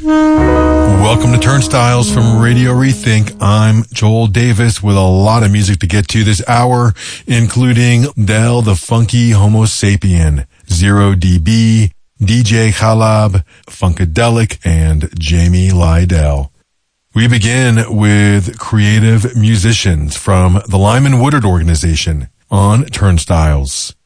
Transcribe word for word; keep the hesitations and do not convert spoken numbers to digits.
Welcome to Turnstiles from Radio Rethink. I'm Joel Davis with a lot of music to get to this hour, including Del the Funky Homo Sapien, Zero D B, D J Khalab, Funkadelic, and Jamie Lydell. We begin with creative musicians from the Lyman Woodard Organization on Turnstiles.